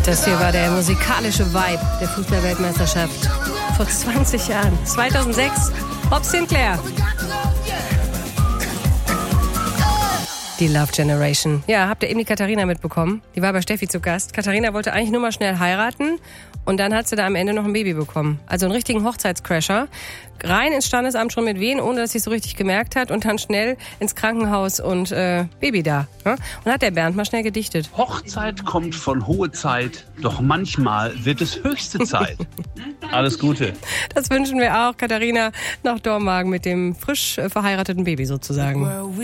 Das hier war der musikalische Vibe der Fußball-Weltmeisterschaft vor 20 Jahren. 2006, Bob Sinclair. Die Love Generation. Ja, habt ihr eben die Katharina mitbekommen? Die war bei Steffi zu Gast. Katharina wollte eigentlich nur mal schnell heiraten und dann hat sie da am Ende noch ein Baby bekommen. Also einen richtigen Hochzeitscrasher. Rein ins Standesamt schon mit Wehen, ohne dass sie es so richtig gemerkt hat und dann schnell ins Krankenhaus und Baby da. Ne? Und hat der Bernd mal schnell gedichtet. Hochzeit kommt von hohe Zeit, doch manchmal wird es höchste Zeit. Alles Gute. Das wünschen wir auch, Katharina, nach Dormagen mit dem frisch verheirateten Baby sozusagen.